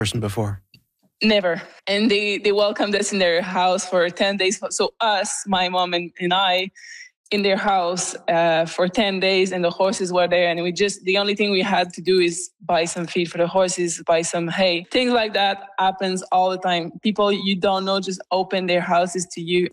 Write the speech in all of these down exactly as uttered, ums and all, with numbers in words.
person before? Never. And they, they welcomed us in their house for ten days. So us, my mom and, and I, in their house uh, for ten days, and the horses were there. And we just, the only thing we had to do is buy some feed for the horses, buy some hay. Things like that happens all the time. People you don't know just open their houses to you,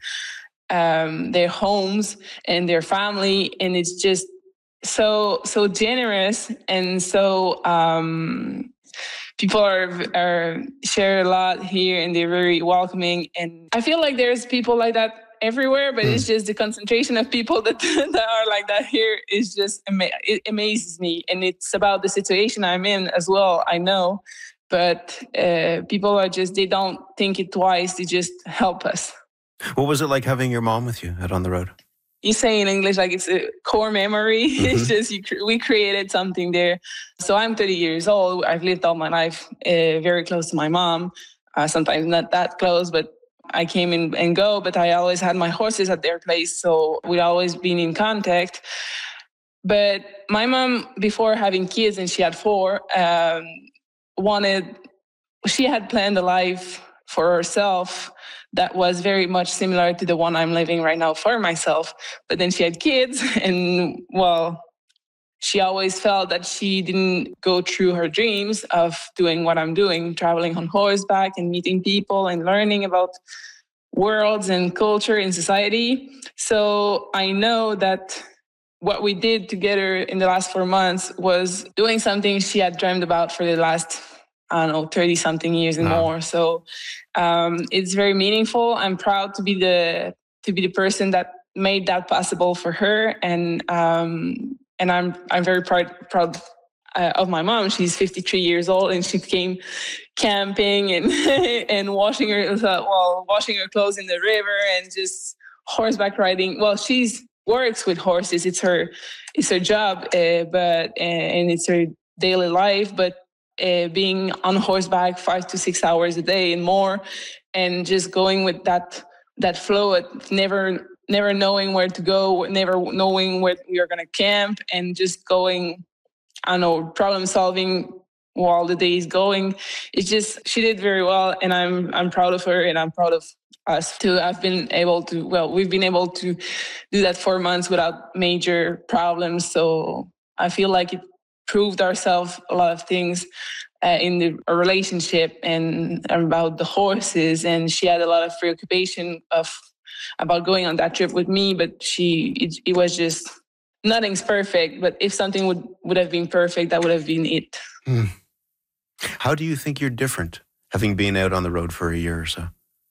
um, their homes and their family. And it's just so, so generous. And so, um, people are, are share a lot here, and they're very welcoming. And I feel like there's people like that everywhere, but mm. it's just the concentration of people that, that are like that here is just, ama- it amazes me. And it's about the situation I'm in as well, I know. But uh, people are just, they don't think it twice. They just help us. What was it like having your mom with you out on the road? You say in English like it's a core memory. Mm-hmm. It's just you, we created something there. So I'm thirty years old. I've lived all my life uh, very close to my mom. Uh, sometimes not that close, but I came in and go. But I always had my horses at their place, so we'd always been in contact. But my mom, before having kids, and she had four, um, wanted. She had planned a life for herself that was very much similar to the one I'm living right now for myself. But then she had kids, and well, she always felt that she didn't go through her dreams of doing what I'm doing, traveling on horseback and meeting people and learning about worlds and culture and society. So I know that what we did together in the last four months was doing something she had dreamed about for the last, I don't know, thirty something years and wow. more. So um, it's very meaningful. I'm proud to be the to be the person that made that possible for her. And um, and I'm I'm very proud proud uh, of my mom. She's fifty-three years old, and she came camping and and washing her well washing her clothes in the river and just horseback riding. Well, she's works with horses. It's her it's her job, uh, but uh, and it's her daily life. But Uh, being on horseback five to six hours a day and more, and just going with that that flow, at never never knowing where to go, never knowing where we are going to camp, and just going, I don't know, problem solving while the day is going. It's just, she did very well, and I'm I'm proud of her, and I'm proud of us too. I've been able to, well, we've been able to do that four months without major problems. So I feel like it proved ourselves a lot of things uh, in the relationship and about the horses. And she had a lot of preoccupation of about going on that trip with me, but she it, it was just, nothing's perfect. But if something would, would have been perfect, that would have been it. Hmm. How do you think you're different, having been out on the road for a year or so?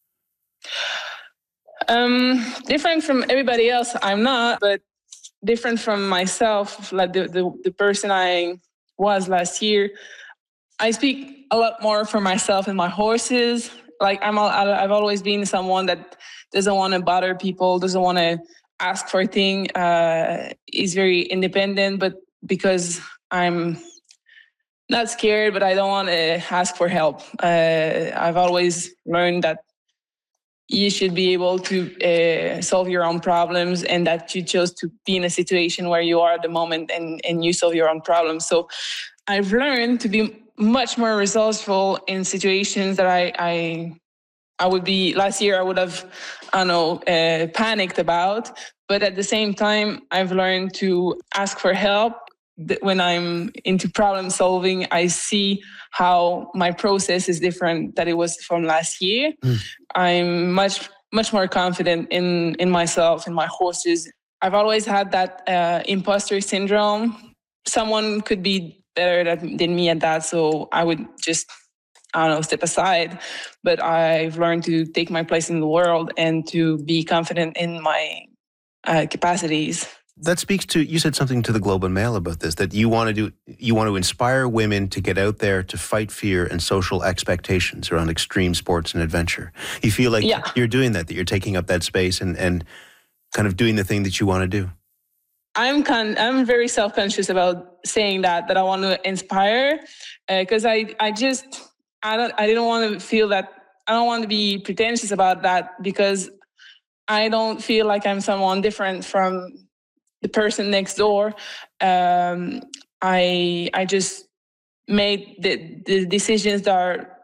Um, different from everybody else, I'm not, but different from myself, like the, the, the person I was last year. I speak a lot more for myself and my horses. Like I'm, all, I've always been someone that doesn't want to bother people, doesn't want to ask for a thing. Uh, is very independent, but because I'm not scared, but I don't want to ask for help. Uh, I've always learned that you should be able to uh, solve your own problems, and that you chose to be in a situation where you are at the moment and, and you solve your own problems. So I've learned to be much more resourceful in situations that I I, I would be, last year I would have, I don't know, uh, panicked about. But at the same time, I've learned to ask for help. When I'm into problem solving, I see how my process is different than it was from last year. Mm. I'm much, much more confident in, in myself and my horses. I've always had that uh, imposter syndrome. Someone could be better than, than me at that, so I would just, I don't know, step aside. But I've learned to take my place in the world and to be confident in my uh, capacities. That speaks to, you said something to the Globe and Mail about this, that you want to do, you want to inspire women to get out there to fight fear and social expectations around extreme sports and adventure. You feel like yeah. you're doing that, that you're taking up that space and, and kind of doing the thing that you want to do. I'm con- I'm very self-conscious about saying that, that I want to inspire, because uh, I, I just, I don't, I didn't want to feel that, I don't want to be pretentious about that, because I don't feel like I'm someone different from the person next door. Um, I I just made the, the decisions that are